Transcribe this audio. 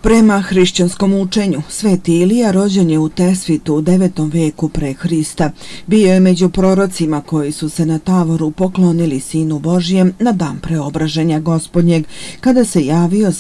Prema hrišćanskom učenju, Sveti Ilija rođen je u Tesvitu u 9. veku pre Hrista. Bio je među prorocima koji su se na Tavoru poklonili Sinu Božjem na dan preobraženja Gospodnjeg, kada se javio